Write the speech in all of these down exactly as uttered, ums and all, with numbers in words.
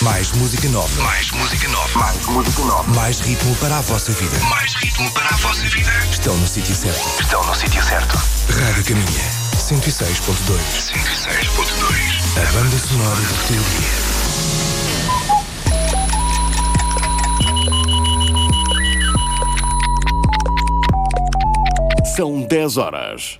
Mais música nova. Mais música nova. Mais música nova. Mais ritmo para a vossa vida. Mais ritmo para a vossa vida. Estão no sítio certo. Estão no sítio certo. Rádio Caminha. cento e seis ponto dois. cento e seis ponto dois. A banda sonora do teu dia. São dez horas.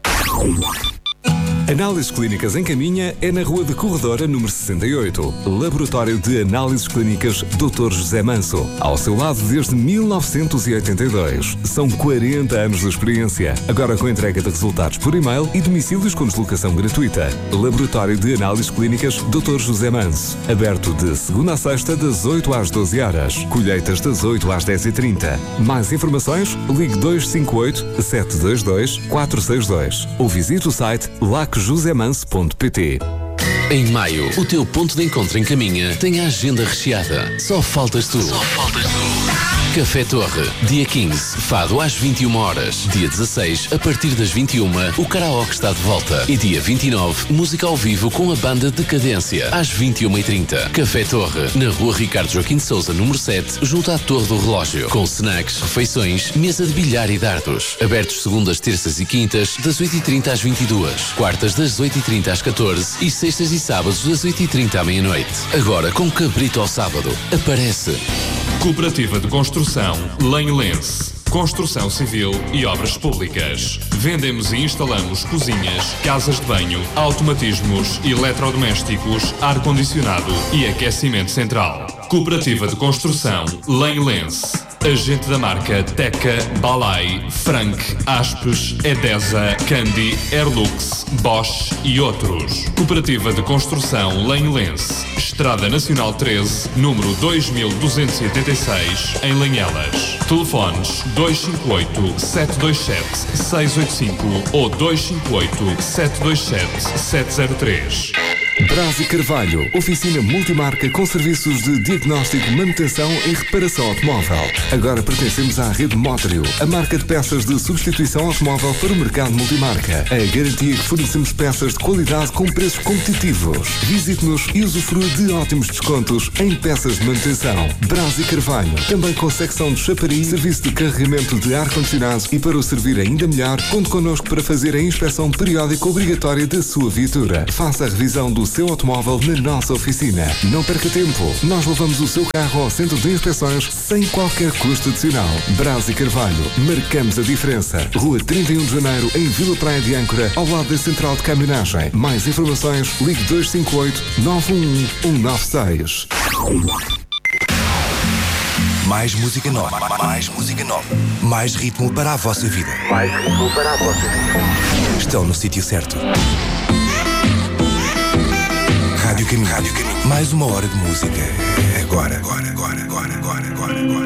Análises Clínicas em Caminha é na Rua de Corredora, número sessenta e oito. Laboratório de Análises Clínicas doutor José Manso. Ao seu lado desde mil novecentos e oitenta e dois. São quarenta anos de experiência. Agora com entrega de resultados por e-mail e domicílios com deslocação gratuita. Laboratório de Análises Clínicas doutor José Manso. Aberto de segunda a sexta, das oito às doze horas. Colheitas das oito às dez e trinta. Mais informações? Ligue dois cinco oito, sete dois dois, quatro seis dois ou visite o site lac josé manso ponto pt. Em maio, o teu ponto de encontro em Caminha tem a agenda recheada. Só faltas tu. Só faltas tu. Café Torre, dia quinze, Fado às vinte e uma horas. Dia dezasseis, a partir das vinte e uma, o karaoke está de volta. E dia vinte e nove, música ao vivo com a banda Decadência, às vinte e uma e trinta. Café Torre, na rua Ricardo Joaquim de Sousa, número sete, junto à Torre do Relógio. Com snacks, refeições, mesa de bilhar e dardos. Abertos segundas, terças e quintas, das oito e trinta às vinte e duas. Quartas, das oito e trinta às catorze. E sextas e sábados, das oito e trinta à meia-noite. Agora com cabrito ao sábado. Aparece. Cooperativa de Construção Lenlense. Construção civil e obras públicas. Vendemos e instalamos cozinhas, casas de banho, automatismos, eletrodomésticos, ar-condicionado e aquecimento central. Cooperativa de Construção Lenlense. Agente da marca Teca, Balay, Frank, Aspes, Edesa, Candy, Airlux, Bosch e outros. Cooperativa de Construção Lenlense. Estrada Nacional treze, número dois mil duzentos e oitenta e seis, em Lanhelas. Telefones dois cinco oito, sete dois sete, seis oito cinco ou dois cinco oito, sete dois sete, sete zero três. Braz e Carvalho, oficina multimarca com serviços de diagnóstico, manutenção e reparação automóvel. Agora pertencemos à rede Mótrio, a marca de peças de substituição automóvel para o mercado multimarca. A garantia que fornecemos peças de qualidade com preços competitivos. Visite-nos e usufrua de ótimos descontos em peças de manutenção. Braz e Carvalho, também com secção de chapariz, serviço de carregamento de ar-condicionado e para o servir ainda melhor, conte connosco para fazer a inspeção periódica obrigatória da sua viatura. Faça a revisão do seu automóvel na nossa oficina. Não perca tempo. Nós levamos o seu carro ao centro de inspeções sem qualquer custo adicional. Braz e Carvalho. Marcamos a diferença. Rua trinta e um de janeiro, em Vila Praia de Âncora, ao lado da Central de Caminhonagem. Mais informações, ligue dois cinco oito, nove um um, um nove seis. Mais música nova. Mais música nova. Mais ritmo para a vossa vida. Mais ritmo para a vossa vida. Estão no sítio certo. Rádio Caminho. Rádio Caminho. Mais uma hora de música. Agora, agora, agora, agora, agora, agora, agora.